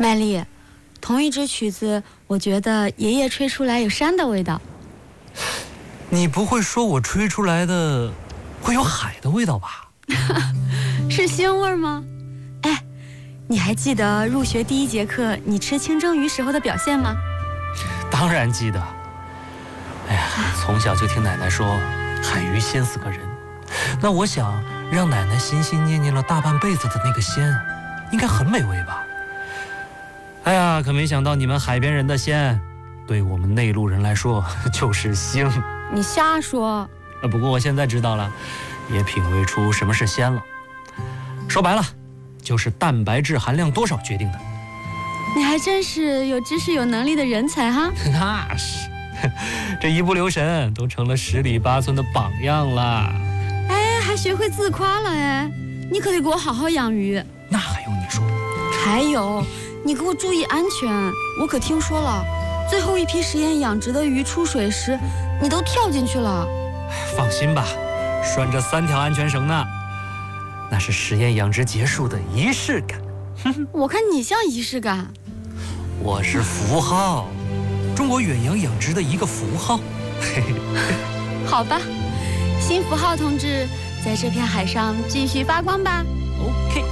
麦丽，同一支曲子，我觉得爷爷吹出来有山的味道。 你不会说我吹出来的会有海的味道吧？ 是鲜味吗？哎，你还记得入学第1节课你吃清蒸鱼时候的表现吗？ 当然记得。哎呀，从小就听奶奶说海鱼鲜死个人，那我想让奶奶心心念念了大半辈子的那个鲜，应该很美味吧？哎呀，可没想到你们海边人的鲜，对我们内陆人来说就是腥。 你瞎说。 不过我现在知道了，也品味出什么是鲜了。说白了，就是蛋白质含量多少决定的。 你还真是有知识有能力的人才哈。 那是，这一不留神都成了10里8寸的榜样了。 哎，还学会自夸了哎，你可得给我好好养鱼。 那还用你说？ 还有，你给我注意安全，我可听说了，最后一批实验养殖的鱼出水时，你都跳进去了。 放心吧，拴着3条安全绳呢，那是实验养殖结束的仪式感。 我看你像仪式感。 我是符号，中国远洋养殖的一个符号。 好吧，新符号同志，在这片海上继续发光吧。 OK。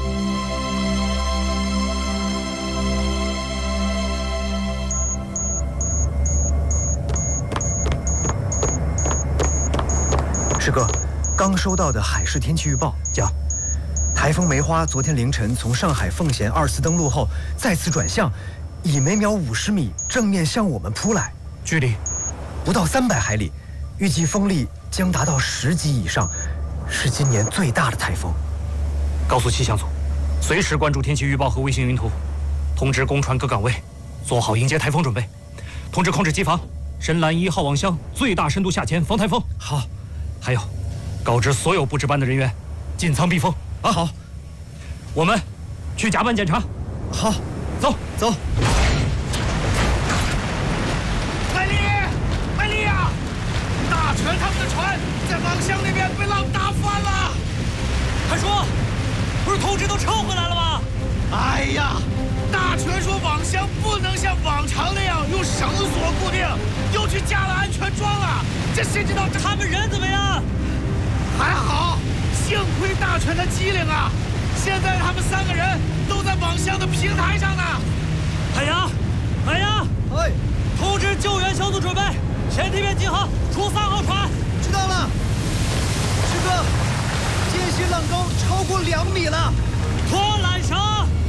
师哥，刚收到的海事天气预报讲，台风梅花昨天凌晨从上海奉贤2次登陆后，再次转向，以每秒50米正面向我们扑来， 距离不到300海里，预计风力将达到10级以上，是今年最大的台风。 告诉气象组，随时关注天气预报和卫星云图，通知公船各岗位，做好迎接台风准备。通知控制机房，深蓝1号网箱最大深度下潜防台风。 好。 还有，告知所有布置班的人员，进舱避风。 啊，好。 我们去甲板检查。 好， 走走。 麦丽呀！大全他们的船在网箱那边被浪打翻了。 还说，不是通知都撤回来了吗？ 哎呀，大全说网箱不能像往常那样用绳索固定，又去加了安全桩了。这谁知道他们人怎么样？ 还好，幸亏大全他机灵啊！现在他们3个人都在网箱的平台上呢。 海洋， 哎， 通知救援小组准备，前梯面集合，出3号船。 知道了。师哥，间隙浪高超过2米了。 拖缆绳。